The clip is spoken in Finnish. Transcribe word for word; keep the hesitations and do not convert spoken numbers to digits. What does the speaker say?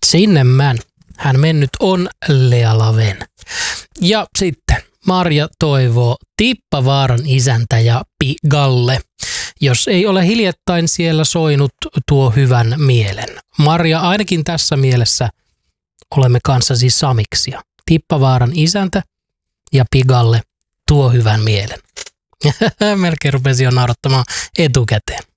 Sinne män. Hän mennyt on Lea Laven. Ja sitten Marja toivoo Tippavaaran isäntä ja Pigalle. Jos ei ole hiljattain siellä soinut, tuo hyvän mielen. Marja, ainakin tässä mielessä olemme kanssasi samiksia. Tippavaaran isäntä ja Pigalle, tuo hyvän mielen. Melkein rupesin jo naurattamaan etukäteen.